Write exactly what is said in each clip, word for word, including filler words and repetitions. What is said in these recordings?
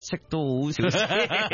識都好少識。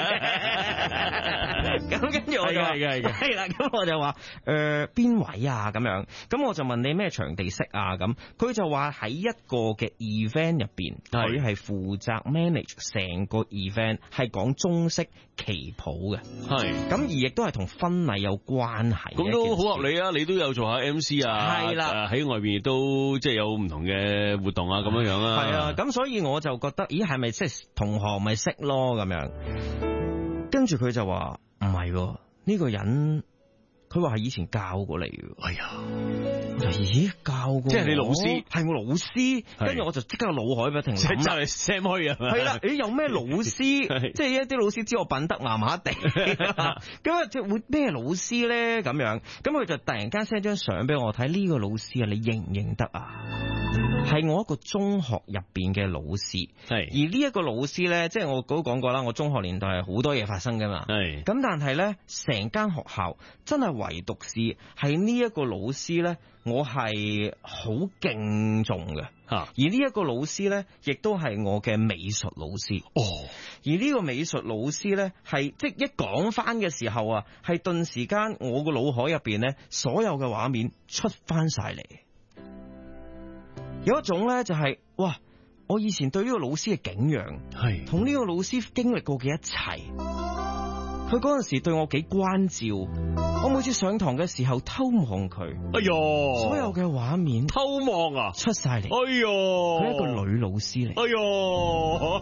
咁跟住我就話係嘅係嘅係啦，咁我就話誒邊位啊咁樣，咁我就問你咩場地識啊咁，佢就話喺一個嘅 event 入邊，佢係負責 manage 成個 event，係講中式旗袍嘅， 係咁而亦都係同婚禮有關係。 咁都好合理啊！你都有做下 M C 啊， 係啦， 喺外邊亦都即係有唔同嘅活動啊，咁樣樣啊。 係啊，咁所以我就覺得，咦，係咪即係同行咪識咯咁樣？跟住佢就話唔係，呢個人佢話係以前教過你嘅。 哎呀， 我就咦教過？ 即係你老師， 係我老師。跟住我就即刻腦海不停諗啦， 就係 Sam 開啊。 係啦，誒有咩老師？即係一啲老師知我品德麻麻地，咁啊即係會咩老師咧？咁樣，咁佢就突然間 send 張相俾我睇，呢個老師啊，你認唔認得啊？係我一個中學入邊嘅老師，係而呢一個老師咧，即係我都講過啦，我中學年代係好多嘢發生噶嘛，係咁，但係咧成間學校真係唯獨是係呢一個老師咧，我係好敬重嘅，吓，而呢一個老師咧，亦都係我嘅美術老師，哦，而呢個美術老師咧，係即係一講翻嘅時候啊，係頓時間我個腦海入邊咧，所有嘅畫面出翻晒嚟。有一種咧就係、是、哇，我以前對呢個老師嘅景仰，係同呢個老師經歷過嘅一切。佢嗰陣時對我幾關照，我每次上堂嘅時候偷望佢，哎喲，所有嘅畫面偷望啊出晒嚟，哎喲，佢係一個女老師嚟，哎喲。